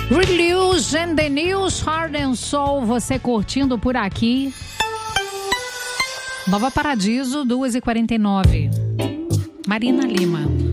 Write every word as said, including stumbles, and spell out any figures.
Release and the News, Heart and Soul, você curtindo por aqui. Nova Paradiso, duas e quarenta e nove. Marina Lima.